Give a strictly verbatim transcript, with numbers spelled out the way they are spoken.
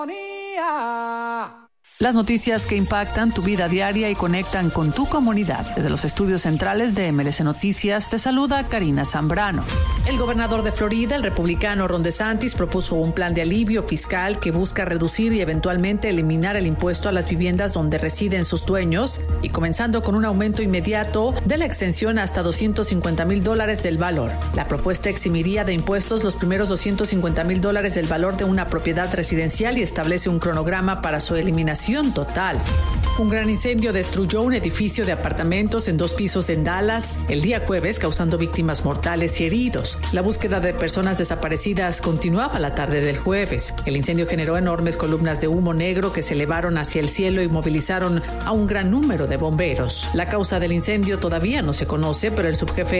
Las noticias que impactan tu vida diaria y conectan con tu comunidad. Desde los estudios centrales de M L C Noticias te saluda Karina Zambrano. El gobernador de Florida, el republicano Ron DeSantis, propuso un plan de alivio fiscal que busca reducir y eventualmente eliminar el impuesto a las viviendas donde residen sus dueños, y comenzando con un aumento inmediato de la extensión hasta doscientos cincuenta mil dólares del valor. La propuesta eximiría de impuestos los primeros doscientos cincuenta mil dólares del valor de una propiedad residencial y establece un cronograma para su eliminación total. Un gran incendio destruyó un edificio de apartamentos en dos pisos en Dallas el día jueves, causando víctimas mortales y heridos. La búsqueda de personas desaparecidas continuaba la tarde del jueves. El incendio generó enormes columnas de humo negro que se elevaron hacia el cielo y movilizaron a un gran número de bomberos. La causa del incendio todavía no se conoce, pero el subjefe